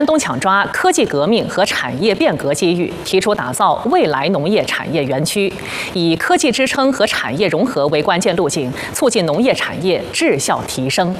山东抢抓科技革命和产业变革机遇，提出打造未来农业产业园区，以科技支撑和产业融合为关键路径，促进农业产业质效提升。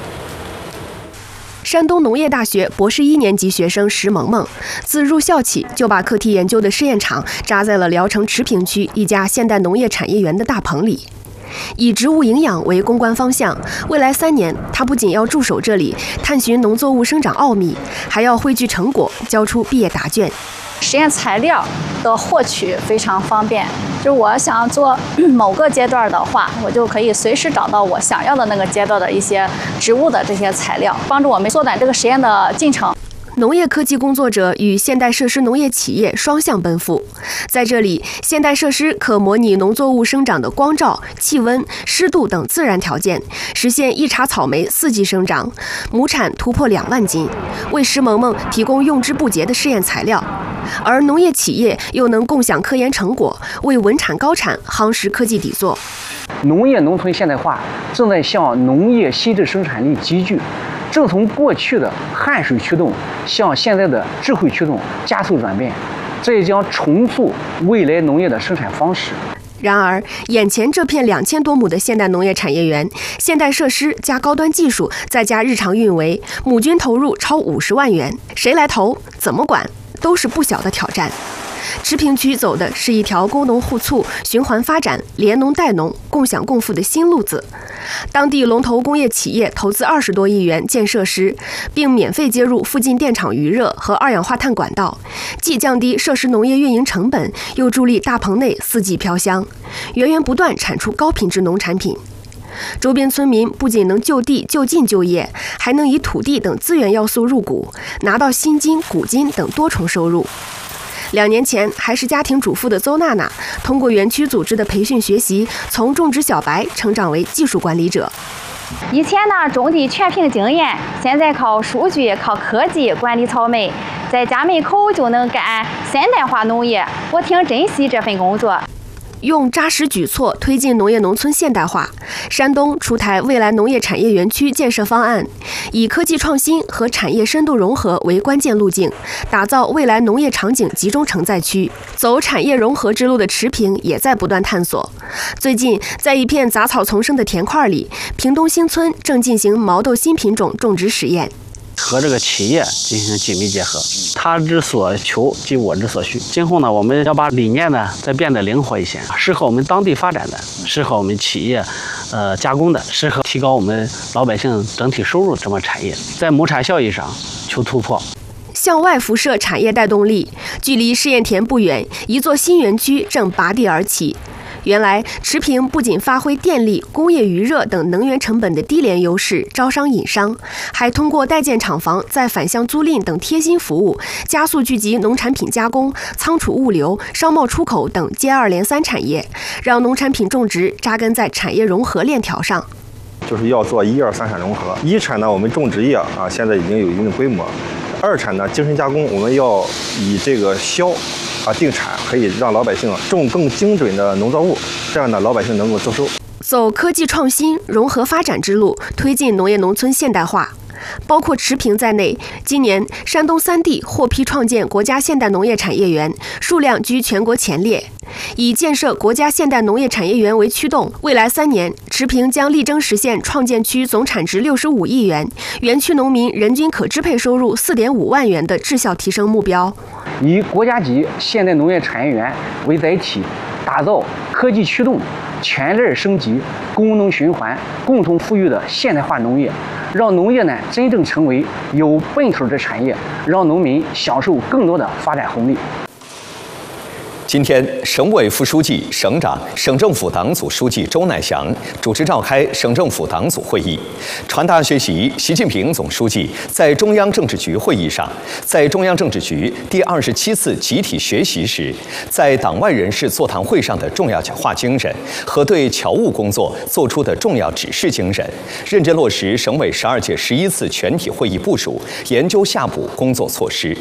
山东农业大学博士1年级学生石萌萌，自入校起就把课题研究的试验场扎在了聊城池坪区一家现代农业产业园的大棚里。以植物营养为攻关方向，未来3年，他不仅要驻守这里，探寻农作物生长奥秘，还要汇聚成果，交出毕业答卷。 实验材料的获取非常方便，就是我想做某个阶段的话，我就可以随时找到我想要的那个阶段的一些植物的这些材料，帮助我们缩短这个实验的进程。 农业科技工作者与现代设施农业企业双向奔赴，在这里，现代设施可模拟农作物生长的光照、气温、湿度等自然条件，实现一茬草莓4季生长，亩产突破2万斤，为石萌萌提供用之不竭的试验材料。而农业企业又能共享科研成果，为稳产高产夯实科技底座。 农业农村现代化正在向农业新质生产力集聚，正从过去的汗水驱动向现在的智慧驱动加速转变，这也将重塑未来农业的生产方式。 然而，眼前这片2000多亩的现代农业产业园，现代设施加高端技术，再加日常运维，亩均投入超50万元，谁来投，怎么管，都是不小的挑战。池坪区走的是一条工农互促、循环发展、联农带农、共享共富的新路子。当地龙头工业企业投资20多亿元建设施，并免费接入附近电厂余热和二氧化碳管道，既降低设施农业运营成本，又助力大棚内4季飘香，源源不断产出高品质农产品。周边村民不仅能就地就近就业，还能以土地等资源要素入股，拿到薪金、股金等多重收入。2年前还是家庭主妇的邹娜娜，通过园区组织的培训学习，从种植小白成长为技术管理者。 以前呢，种地全凭经验，现在靠数据、靠科技管理草莓，在家门口就能干现代化农业，我挺珍惜这份工作。 用扎实举措推进农业农村现代化，山东出台未来农业产业园区建设方案，以科技创新和产业深度融合为关键路径，打造未来农业场景集中承载区。走产业融合之路的池坪也在不断探索。最近，在一片杂草丛生的田块里，屏东新村正进行毛豆新品种种植实验。 和这个企业进行紧密结合，他之所求即我之所需。今后呢，我们要把理念呢再变得灵活一些，适合我们当地发展的，适合我们企业加工的，适合提高我们老百姓整体收入这么产业，在亩产效益上求突破。 向外辐射产业带动力，距离试验田不远，一座新园区正拔地而起。原来，池坪不仅发挥电力、工业余热等能源成本的低廉优势，招商引商，还通过代建厂房、再返乡租赁等贴心服务，加速聚集农产品加工、仓储物流、商贸出口等接二连三产业，让农产品种植扎根在产业融合链条上。 就是要做1、2、3产融合。1产呢，我们种植业现在已经有一定的规模；2产呢，精深加工，我们要以这个销定产，可以让老百姓种更精准的农作物，这样呢，老百姓能够增收。 走科技创新、融合发展之路，推进农业农村现代化。包括池坪在内，今年山东3地获批创建国家现代农业产业园，数量居全国前列。以建设国家现代农业产业园为驱动，未来3年，池坪将力争实现创建区总产值65亿元，园区农民人均可支配收入4.5万元的质效提升目标。 以国家级现代农业产业园为载体，打造科技驱动、全链升级、工农循环、共同富裕的现代化农业，让农业呢真正成为有奔头的产业，让农民享受更多的发展红利。 今天，省委副书记、省长、省政府党组书记周乃祥主持召开省政府党组会议，传达学习习近平总书记在中央政治局会议上，在中央政治局第27次集体学习时，在党外人士座谈会上的重要讲话精神和对侨务工作作出的重要指示精神，认真落实省委12届11次全体会议部署，研究下补工作措施。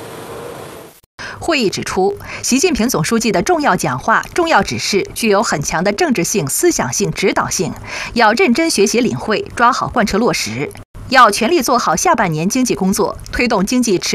会议指出，习近平总书记的重要讲话、重要指示具有很强的政治性、思想性、指导性，要认真学习领会，抓好贯彻落实。要全力做好下半年经济工作，推动经济持